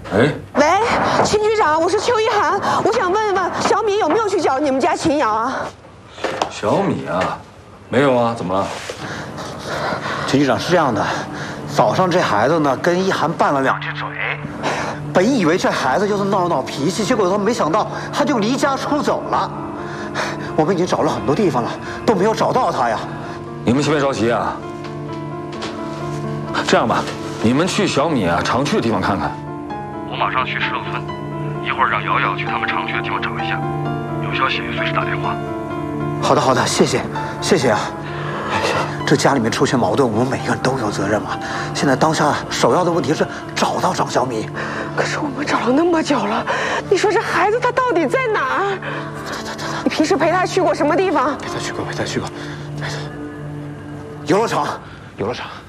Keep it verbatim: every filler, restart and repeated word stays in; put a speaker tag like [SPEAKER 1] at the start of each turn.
[SPEAKER 1] 哎，
[SPEAKER 2] 喂，秦局长，我是邱一涵，我想问问小米有没有去找你们家秦瑶啊？
[SPEAKER 1] 小米啊，没有啊，怎么了？
[SPEAKER 3] 秦局长是这样的，早上这孩子呢跟一涵拌了两句嘴，本以为这孩子就是闹闹脾气，结果他没想到他就离家出走了。我们已经找了很多地方了，都没有找到他呀。
[SPEAKER 1] 你们先别着急啊。这样吧，你们去小米啊常去的地方看看。
[SPEAKER 4] 我马上去石头村，一会儿让瑶瑶去他们常去的地方找一下，有消息随时打电话。
[SPEAKER 3] 好的，好的，谢谢，谢谢啊。这家里面出现矛盾，我们每个人都有责任嘛。现在当下首要的问题是找到张小米。
[SPEAKER 2] 可是我们找了那么久了，你说这孩子他到底在哪儿？你平时陪他去过什么地方？
[SPEAKER 3] 陪他去过，陪他去过，陪他。游乐场，游乐场。